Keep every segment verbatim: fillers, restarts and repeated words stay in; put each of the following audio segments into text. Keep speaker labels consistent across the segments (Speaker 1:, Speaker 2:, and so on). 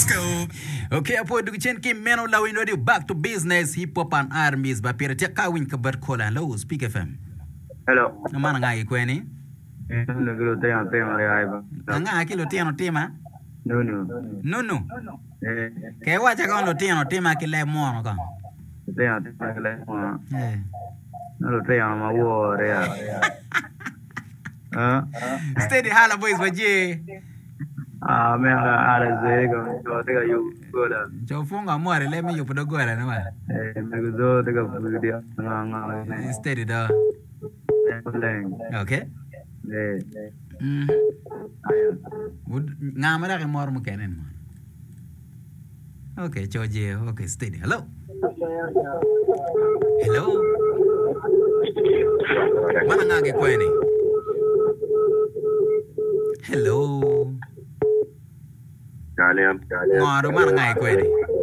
Speaker 1: Okay, apo du chen kim meno la win radio back to business hip hop and armies ba pere tia ka win ka bar kola low speak F M.
Speaker 2: Hello.
Speaker 1: Mana ngai kweni?
Speaker 2: No gro te ante mare ai ba.
Speaker 1: Nga ki lo tiano tema?
Speaker 2: No no.
Speaker 1: No no.
Speaker 2: Eh.
Speaker 1: Ke wa cha ka lo tiano tema ki le mo no ka.
Speaker 2: Te ante le mo.
Speaker 1: Eh.
Speaker 2: No lo te ama wo re ya. Ah.
Speaker 1: Steady hala boys baje.
Speaker 2: Ah, me ara ze go go te ga yu go la.
Speaker 1: Jo funga mo re le me yu podo go la na ba.
Speaker 2: Eh, me go zo te ga fu dia. Nga nga.
Speaker 1: Steady da. Okay.
Speaker 2: Eh.
Speaker 1: Mm. Would ngamara ke mor mo kenen mo. Okay, choje. Okay, steady. Hello. Hello. Mana ngage kweni? Hello.
Speaker 2: Kalian, kalian.
Speaker 1: Ngoro mana ngai kweni?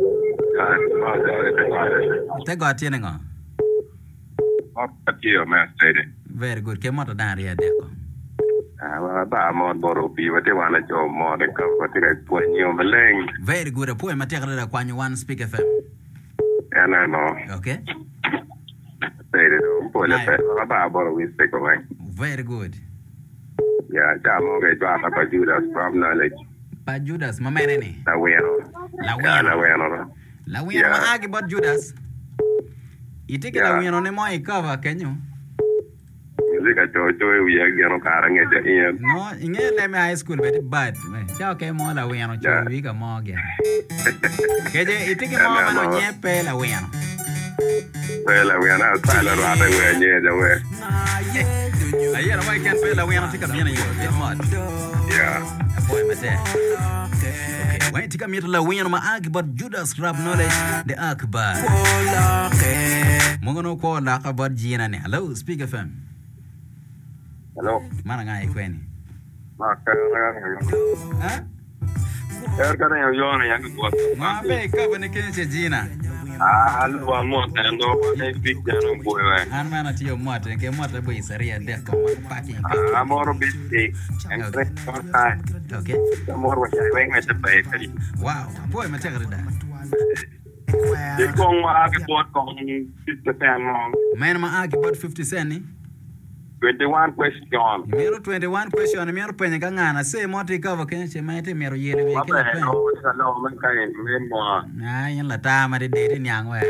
Speaker 2: Ah,
Speaker 1: Te go tiene ngo.
Speaker 2: what you man said.
Speaker 1: Very good. Ke moto dari ya deko.
Speaker 2: Ah, ba mo boro pi wa te wana jo mo de ka wa te ga po ni o meleng.
Speaker 1: Very good. Apo e matekra da kwanyu one speak F M.
Speaker 2: Ana no.
Speaker 1: Okay.
Speaker 2: Said it. Po le pe. Ba boro we speak of like.
Speaker 1: Very good.
Speaker 2: Yeah, ja mo ga jo ata pa Judas from knowledge.
Speaker 1: Pa Judas mamene ni.
Speaker 2: La weno.
Speaker 1: La
Speaker 2: Yeah, la
Speaker 1: weno.
Speaker 2: weno.
Speaker 1: La weno
Speaker 2: Yeah.
Speaker 1: ma agi bot Judas. Itike la weno ne mo i cover kenyu.
Speaker 2: Zika jo jo we ya gero karang e je.
Speaker 1: No, inge le me high school very bad. Chao ke mo la weno cho wi ka mo ge. Keje itike mo ma no nyepe la weno.
Speaker 2: Well, we are not silent rather we are near the way.
Speaker 1: Ayer why can pe la weno tika miena yo bit mod.
Speaker 2: Yeah.
Speaker 1: Boy mate. Okay, why tika mieta la weno ma agi bot Judas rap knowledge the akbar. Mongono ko la ka bot jina ne. Hello, speak F M.
Speaker 2: Hello.
Speaker 1: Mana ngai kweni?
Speaker 2: Ma ka
Speaker 1: Ha?
Speaker 2: Er ka na yo na yang ko.
Speaker 1: Ma be ka bane kenche jina.
Speaker 2: Ah, lu wa mo ta ndo ne big jano boy wa.
Speaker 1: An mana tiyo moto ke moto boy saria de ko parking.
Speaker 2: Ah, moro big big. And
Speaker 1: Okay.
Speaker 2: for time.
Speaker 1: Okay.
Speaker 2: Moro wa sai weng sa pai kali.
Speaker 1: Wow, boy mate ka da.
Speaker 2: Di kong ma ka bot kong fifty percent long.
Speaker 1: Man ma agi bot fifty cent ni.
Speaker 2: twenty-one question.
Speaker 1: Mero twenty-one question mero penye ka ngana se moto ka va kenche maite mero yele be
Speaker 2: Ba
Speaker 1: ke la
Speaker 2: ba
Speaker 1: pen.
Speaker 2: no sa lo man kai men mo.
Speaker 1: Na yin la ta ma de de nyang wa.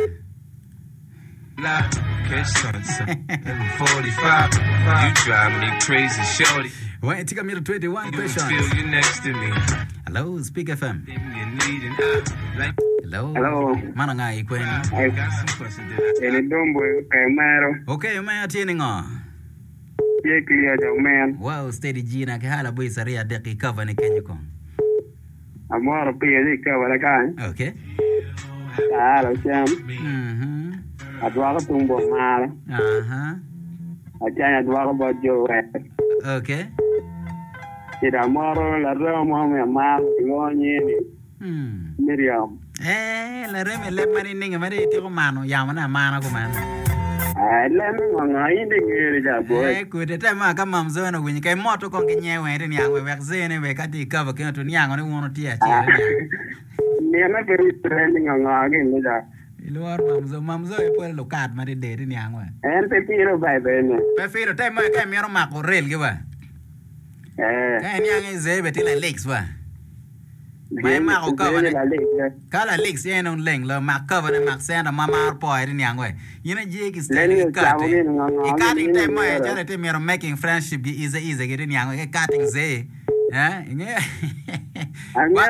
Speaker 3: Every forty-five, you drive me crazy, shorty.
Speaker 1: Why tika mero twenty-one
Speaker 3: You
Speaker 1: question.
Speaker 3: feel you next to me.
Speaker 1: Hello, speak F M.
Speaker 3: Give me a need and I like.
Speaker 1: Hello.
Speaker 2: Hello.
Speaker 1: Mana ngai kweni?
Speaker 2: Ai,
Speaker 3: Got some questions that I
Speaker 2: ele dombo kai maro.
Speaker 1: Okay, ma atini ngo.
Speaker 2: Ye ki ya jo man.
Speaker 1: Wow, steady jina ke hala boy saria de ki cover ne kenyu ko.
Speaker 2: Amoro pi ye ka wala kan.
Speaker 1: Okay.
Speaker 2: Ah, lo cham.
Speaker 1: Mhm.
Speaker 2: Adwa ko tumbo mara.
Speaker 1: Aha.
Speaker 2: Achanya adwa ko bojo.
Speaker 1: Okay.
Speaker 2: Tira moro la ro mo me mal ngoni ni.
Speaker 1: Hmm.
Speaker 2: Miriam.
Speaker 1: Eh, la reme le mani ninga mari ti ko mano, ya mana mano ko mano.
Speaker 2: Ah, le mi ngai ni ngiri ja boy.
Speaker 1: Eh, ku de tema ka mamzo na winyi kai moto ko nyewe ri nyangwe wek zene we kati cover ke to nyango ni wono ti a chi.
Speaker 2: Ni na very trending ngai ni ja.
Speaker 1: Ilwar mamzo mamzo e por lo kat mari de ri nyangwe.
Speaker 2: En te tiro bai bene.
Speaker 1: Pe firo tema ka mero mako rel ge ba.
Speaker 2: Eh.
Speaker 1: Ka nyange zebe ti la leaks ba. Mai ma ko cover ne. Kala leaks yen on leng lo mak cover ne mak senda mama po ri nyangwe. Yina je ki steady kat. E cutting time e jare te mero making friendship gi easy easy ge ri nyangwe e cutting ze. Eh, nge.